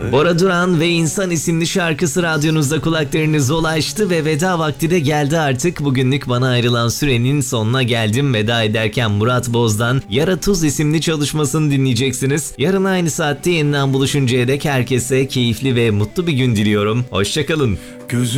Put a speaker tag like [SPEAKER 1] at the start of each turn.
[SPEAKER 1] Bora Duran ve İnsan isimli şarkısı radyonuzda kulaklarınıza ulaştı ve veda vakti de geldi artık. Bugünlük bana ayrılan sürenin sonuna geldim. Veda ederken Murat Boz'dan Yara Tuz isimli çalışmasını dinleyeceksiniz. Yarın aynı saatte yeniden buluşuncaya dek herkese keyifli ve mutlu bir gün diliyorum. Hoşçakalın.
[SPEAKER 2] Gözüm